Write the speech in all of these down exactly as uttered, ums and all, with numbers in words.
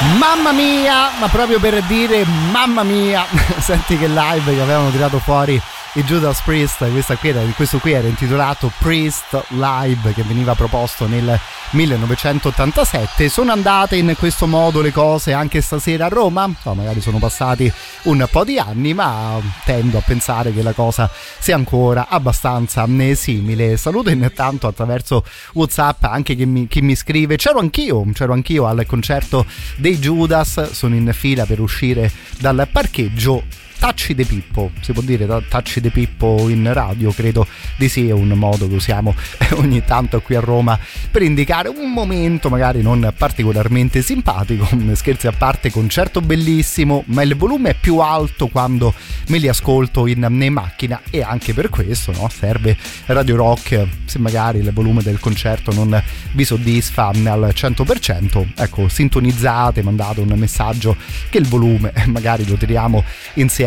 Mamma mia, ma proprio per dire mamma mia. Senti che live che avevano tirato fuori i Judas Priest, questa qui era, questo qui era intitolato Priest Live, che veniva proposto nel millenovecentottantasette. Sono andate in questo modo le cose anche stasera a Roma? No, magari sono passati un po' di anni, ma tendo a pensare che la cosa sia ancora abbastanza simile. Saluto intanto attraverso WhatsApp anche chi mi, chi mi scrive: c'ero anch'io, c'ero anch'io al concerto dei Judas, sono in fila per uscire dal parcheggio. Tacci de Pippo, si può dire tacci de Pippo in radio? Credo di sì, è un modo che usiamo ogni tanto qui a Roma per indicare un momento magari non particolarmente simpatico. Scherzi a parte, concerto bellissimo, ma il volume è più alto quando me li ascolto in, in macchina, e anche per questo, no, serve Radio Rock. Se magari il volume del concerto non vi soddisfa al cento per cento, ecco, sintonizzate, mandate un messaggio che il volume magari lo tiriamo insieme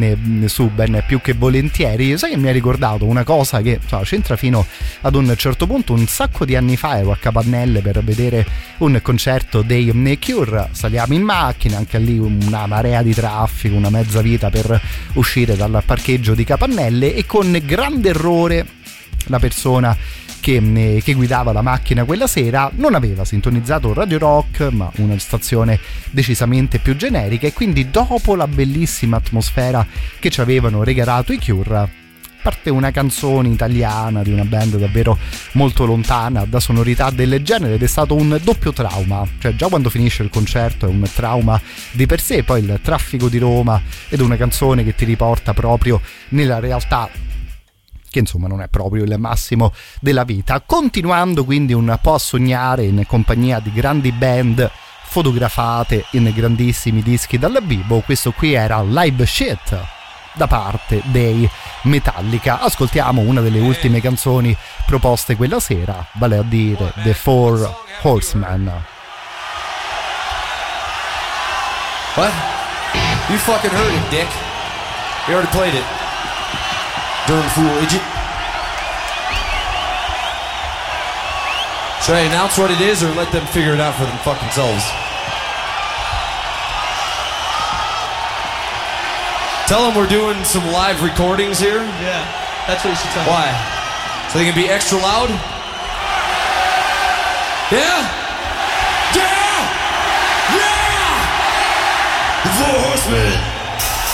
su ben più che volentieri. Sai che mi ha ricordato una cosa che, insomma, c'entra fino ad un certo punto. Un sacco di anni fa ero a Capannelle per vedere un concerto dei Cure, saliamo in macchina, anche lì una marea di traffico, una mezza vita per uscire dal parcheggio di Capannelle, e con grande errore la persona Che, che guidava la macchina quella sera non aveva sintonizzato Radio Rock, ma una stazione decisamente più generica, e quindi dopo la bellissima atmosfera che ci avevano regalato i Cure, parte una canzone italiana di una band davvero molto lontana da sonorità del genere, ed è stato un doppio trauma. Cioè, già quando finisce il concerto è un trauma di per sé, poi il traffico di Roma ed una canzone che ti riporta proprio nella realtà, che insomma non è proprio il massimo della vita. Continuando quindi un po' a sognare in compagnia di grandi band fotografate in grandissimi dischi dal vivo, questo qui era Live Shit da parte dei Metallica. Ascoltiamo una delle ultime canzoni proposte quella sera, vale a dire The Four Horsemen. What? You fucking heard it, dick. You already played it. Darn fool idiot. Should I announce what it is, or let them figure it out for them fucking selves? Tell them we're doing some live recordings here. Yeah, that's what you should tell them. Why? So they can be extra loud? Yeah? Yeah! Yeah! The